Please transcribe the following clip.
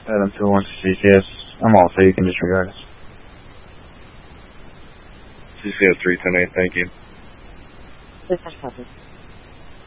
Adam 216 CCS. I'm all, so you can disregard it. CCS 310A, thank you. Dispatch copy.